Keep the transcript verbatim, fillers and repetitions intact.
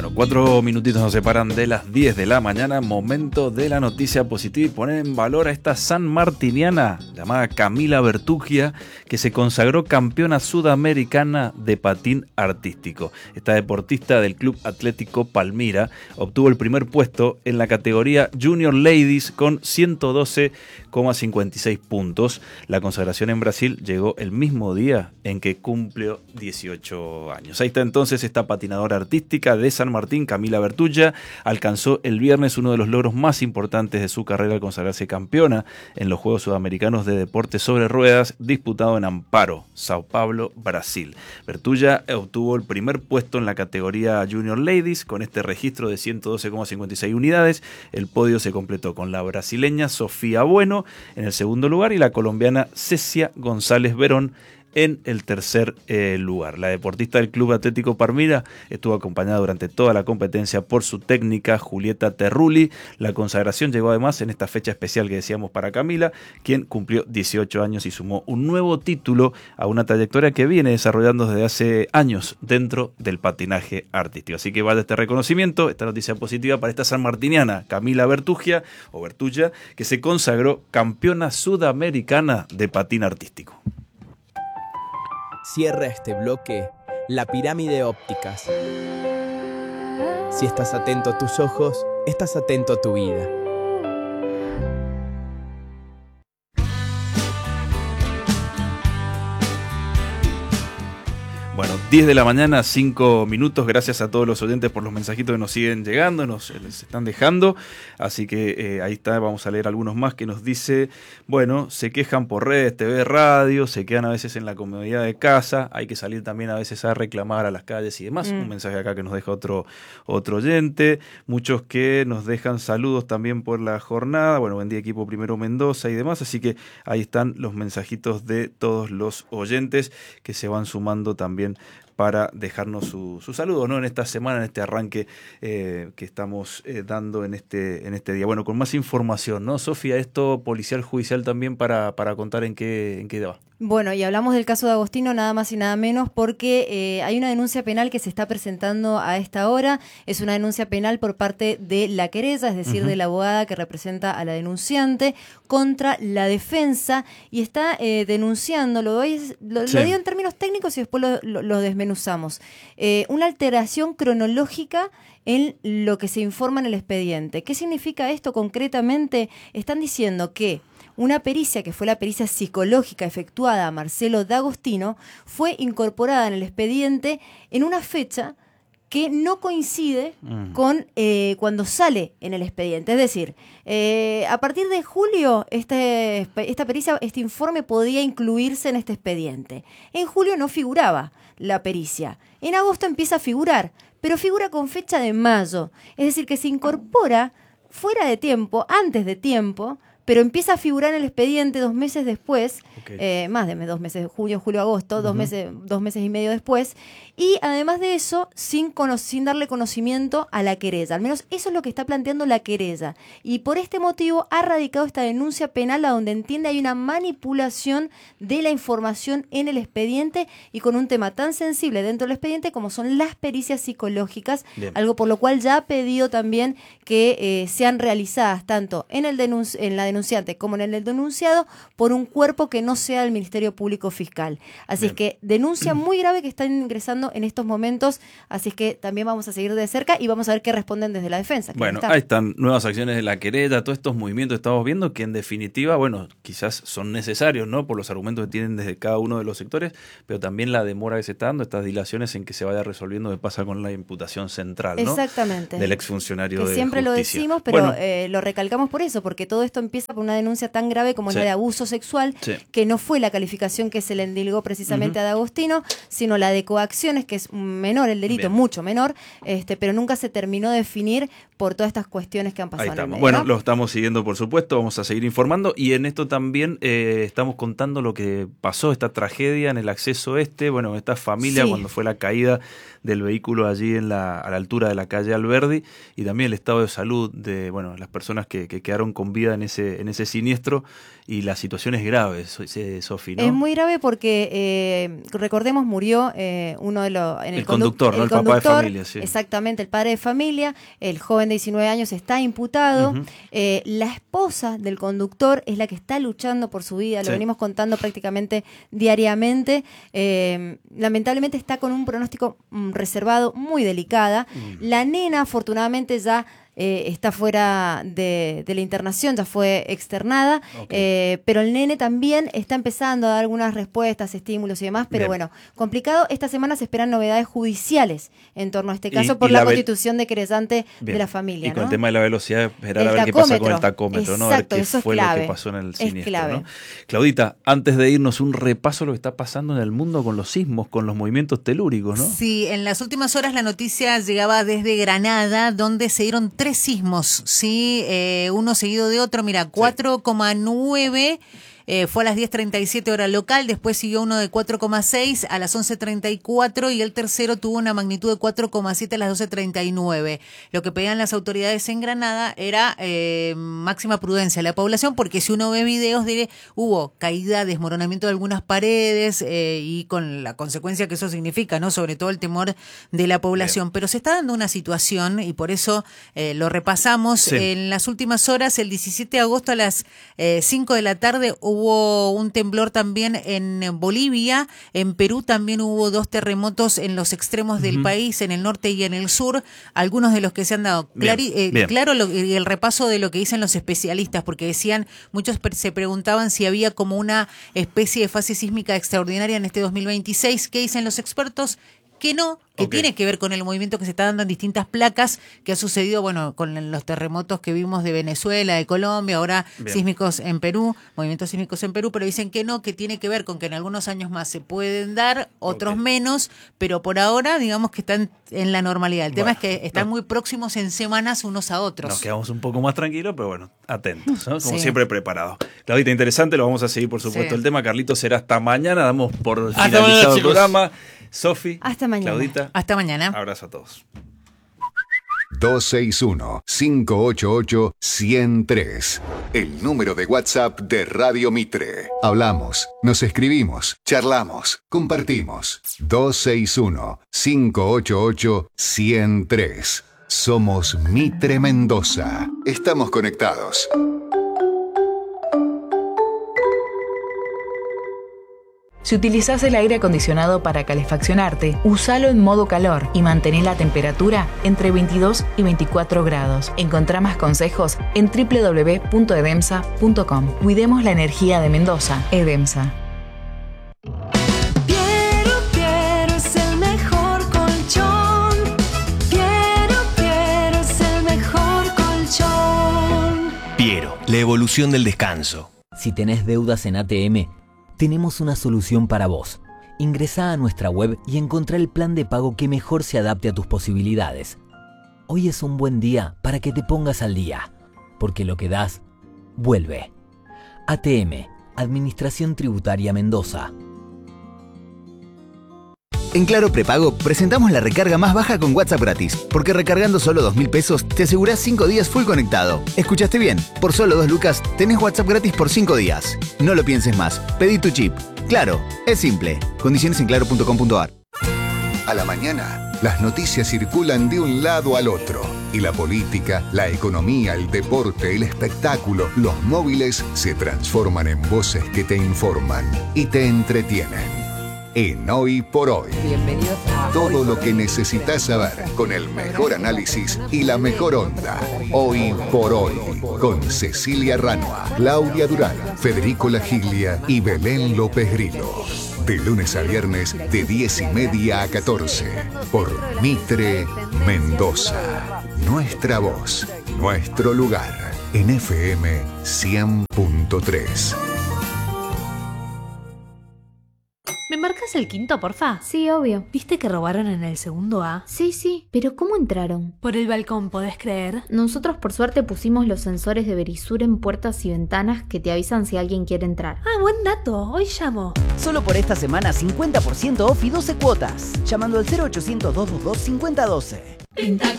Bueno, cuatro minutitos nos separan de las diez de la mañana, momento de la noticia positiva y poner en valor a esta sanmartiniana llamada Camila Bertugia, que se consagró campeona sudamericana de patín artístico. Esta deportista del Club Atlético Palmira obtuvo el primer puesto en la categoría Junior Ladies con ciento doce coma cincuenta y seis puntos. La consagración en Brasil llegó el mismo día en que cumplió dieciocho años. Ahí está entonces esta patinadora artística de San Martín, Camila Bertugia, alcanzó el viernes uno de los logros más importantes de su carrera al consagrarse campeona en los Juegos Sudamericanos de Deportes sobre Ruedas disputado en Amparo, Sao Paulo, Brasil. Bertugia obtuvo el primer puesto en la categoría Junior Ladies con este registro de ciento doce coma cincuenta y seis unidades. El podio se completó con la brasileña Sofía Bueno en el segundo lugar y la colombiana Cecia González Verón en el tercer eh, lugar. La deportista del Club Atlético Palmira estuvo acompañada durante toda la competencia por su técnica Julieta Terrulli. La consagración llegó además en esta fecha especial que decíamos para Camila, quien cumplió dieciocho años y sumó un nuevo título a una trayectoria que viene desarrollando desde hace años dentro del patinaje artístico. Así que vaya este reconocimiento, esta noticia positiva para esta sanmartiniana Camila Bertugia, o Bertugia, que se consagró campeona sudamericana de patín artístico. Cierra este bloque la pirámide ópticas. Si estás atento a tus ojos, estás atento a tu vida. Bueno, diez de la mañana, cinco minutos. Gracias a todos los oyentes por los mensajitos que nos siguen llegando, nos les están dejando. Así que eh, ahí está, vamos a leer algunos más que nos dice, bueno, se quejan por redes, T V, radio, se quedan a veces en la comodidad de casa, hay que salir también a veces a reclamar a las calles y demás. Mm. Un mensaje acá que nos deja otro, otro oyente. Muchos que nos dejan saludos también por la jornada. Bueno, buen día equipo Primero Mendoza y demás. Así que ahí están los mensajitos de todos los oyentes que se van sumando también para dejarnos su, su saludo, ¿no? En esta semana, en este arranque eh, que estamos eh, dando en este, en este día. Bueno, con más información, ¿no? Sofía, esto policial judicial también para, para contar en qué, en qué va. Bueno, y hablamos del caso de Agostino nada más y nada menos porque eh, hay una denuncia penal que se está presentando a esta hora. Es una denuncia penal por parte de la querella, es decir, uh-huh. de la abogada que representa a la denunciante contra la defensa y está eh, denunciando, lo, doy, lo, sí. lo digo en términos técnicos y después lo, lo, lo desmenuzamos, eh, una alteración cronológica en lo que se informa en el expediente. ¿Qué significa esto concretamente? Están diciendo que una pericia, que fue la pericia psicológica efectuada a Marcelo D'Agostino, fue incorporada en el expediente en una fecha que no coincide mm. con eh, cuando sale en el expediente. Es decir, eh, a partir de julio, este, esta pericia, este informe podía incluirse en este expediente. En julio no figuraba la pericia. En agosto empieza a figurar, pero figura con fecha de mayo. Es decir, que se incorpora fuera de tiempo, antes de tiempo, pero empieza a figurar en el expediente dos meses después, okay. eh, más de dos meses, julio, julio, agosto, uh-huh. dos meses, dos meses y medio después, y además de eso, sin, cono- sin darle conocimiento a la querella. Al menos eso es lo que está planteando la querella. Y por este motivo ha radicado esta denuncia penal a donde entiende hay una manipulación de la información en el expediente y con un tema tan sensible dentro del expediente como son las pericias psicológicas, Bien. algo por lo cual ya ha pedido también que eh, sean realizadas tanto en, el denunci- en la denuncia como en el denunciado por un cuerpo que no sea el Ministerio Público Fiscal. Así Bien. es que denuncia muy grave que están ingresando en estos momentos, así es que también vamos a seguir de cerca y vamos a ver qué responden desde la defensa. Bueno, está. ahí están nuevas acciones de la querella, todos estos movimientos que estamos viendo que en definitiva, bueno, quizás son necesarios, ¿no? Por los argumentos que tienen desde cada uno de los sectores, pero también la demora que se está dando, estas dilaciones en que se vaya resolviendo, que pasa con la imputación central, ¿no? Exactamente. Del exfuncionario de siempre justicia. Lo decimos, pero bueno, eh, lo recalcamos por eso, porque todo esto empieza por una denuncia tan grave como sí. la de abuso sexual, sí. que no fue la calificación que se le endilgó precisamente uh-huh. a D'Agostino, sino la de coacciones, que es menor el delito, Bien. mucho menor, este, pero nunca se terminó de definir por todas estas cuestiones que han pasado. Ahí estamos. En el medio, bueno, ¿no? Lo estamos siguiendo, por supuesto, vamos a seguir informando y en esto también eh, estamos contando lo que pasó, esta tragedia en el acceso este, bueno, esta familia sí. cuando fue la caída del vehículo allí en la, a la altura de la calle Alberdi y también el estado de salud de bueno las personas que, que quedaron con vida en ese ese, en ese siniestro y la situación es grave, Sofi, ¿no? Es muy grave porque, eh, recordemos, murió eh, uno de los... En el, el conductor, ¿no? El, el papá de familia, sí. Exactamente, el padre de familia. El joven de diecinueve años está imputado. Uh-huh. eh, la esposa del conductor es la que está luchando por su vida, lo sí. venimos contando prácticamente diariamente. Eh, lamentablemente está con un pronóstico mm, reservado, muy delicada. Uh-huh. La nena, afortunadamente, ya... Eh, está fuera de, de la internación, ya fue externada, okay. eh, pero el nene también está empezando a dar algunas respuestas, estímulos y demás, pero Bien. bueno, complicado. Esta semana se esperan novedades judiciales en torno a este caso y, por y la, la constitución de querellante de la familia. Y con ¿no? el tema de la velocidad, esperar a ver qué pasa con el tacómetro, ¿no? A ver qué eso fue es clave. lo que pasó en el es siniestro, clave. ¿no? Claudita, antes de irnos, un repaso a lo que está pasando en el mundo con los sismos, con los movimientos telúricos, ¿no? Sí, en las últimas horas la noticia llegaba desde Granada, donde se dieron tres sismos. Sí, eh, uno seguido de otro, mira, cuatro coma nueve eh, fue a las diez treinta y siete hora local, después siguió uno de cuatro coma seis a las once treinta y cuatro y el tercero tuvo una magnitud de cuatro coma siete a las doce treinta y nueve. Lo que pedían las autoridades en Granada era eh, máxima prudencia a la población, porque si uno ve videos de hubo caída, desmoronamiento de algunas paredes eh, y con la consecuencia que eso significa, ¿no? Sobre todo el temor de la población. Bien. Pero se está dando una situación y por eso eh, lo repasamos. Sí. En las últimas horas, el diecisiete de agosto a las eh, cinco de la tarde hubo un temblor también en Bolivia. En Perú también hubo dos terremotos en los extremos del uh-huh. país, en el norte y en el sur, algunos de los que se han dado. Bien, Clari- eh, bien. Claro, lo, el repaso de lo que dicen los especialistas, porque decían, muchos se preguntaban si había como una especie de fase sísmica extraordinaria en este dos mil veintiséis. ¿Qué dicen los expertos? Que no, que okay. tiene que ver con el movimiento que se está dando en distintas placas, que ha sucedido, bueno, con los terremotos que vimos de Venezuela, de Colombia, ahora Bien. sísmicos en Perú, movimientos sísmicos en Perú, pero dicen que no, que tiene que ver con que en algunos años más se pueden dar, otros okay. menos, pero por ahora, digamos que están en la normalidad. El bueno, tema es que están no. muy próximos en semanas unos a otros. Nos quedamos un poco más tranquilos, pero bueno, atentos, ¿no? Como sí. siempre preparados. Claudita, interesante, lo vamos a seguir, por supuesto, sí. el tema. Carlitos, será hasta mañana, damos por hasta finalizado mañana, el programa. Sofi, hasta mañana. Claudita, hasta mañana. Abrazo a todos. dos seis uno, cinco ocho ocho, uno cero tres. El número de WhatsApp de Radio Mitre. Hablamos, nos escribimos, charlamos, compartimos. dos seis uno, cinco ocho ocho, uno cero tres. Somos Mitre Mendoza. Estamos conectados. Si utilizás el aire acondicionado para calefaccionarte, usalo en modo calor y mantén la temperatura entre veintidós y veinticuatro grados. Encontrá más consejos en doble u doble u doble u punto edemsa punto com. Cuidemos la energía de Mendoza. EDEMSA. Piero, Piero es el mejor colchón. Piero, Piero es el mejor colchón. Piero, la evolución del descanso. Si tenés deudas en A T M, tenemos una solución para vos. Ingresá a nuestra web y encontrá el plan de pago que mejor se adapte a tus posibilidades. Hoy es un buen día para que te pongas al día, porque lo que das, vuelve. A T M, Administración Tributaria Mendoza. En Claro Prepago presentamos la recarga más baja con WhatsApp gratis, porque recargando solo dos mil pesos te asegurás cinco días full conectado. ¿Escuchaste bien? Por solo dos lucas tenés WhatsApp gratis por cinco días. No lo pienses más, pedí tu chip. Claro, es simple. Condiciones en claro punto com punto a r. A la mañana, las noticias circulan de un lado al otro. Y la política, la economía, el deporte, el espectáculo, los móviles se transforman en voces que te informan y te entretienen. En Hoy por Hoy. Bienvenidos a Todo lo que necesitas saber con el mejor análisis y la mejor onda. Hoy por Hoy. Con Cecilia Ranua, Claudia Durán, Federico Lagiglia y Belén López Grillo. De lunes a viernes de diez y media a catorce. Por Mitre Mendoza. Nuestra voz, nuestro lugar. En F M cien punto tres. ¿Me marcas el quinto, porfa? Sí, obvio. ¿Viste que robaron en el segundo A? Sí, sí. ¿Pero cómo entraron? Por el balcón, ¿podés creer? Nosotros por suerte pusimos los sensores de Verisur en puertas y ventanas que te avisan si alguien quiere entrar. Ah, buen dato. Hoy llamo. Solo por esta semana cincuenta por ciento off y doce cuotas. Llamando al cero ochocientos, doscientos veintidós, cincuenta doce. Pinta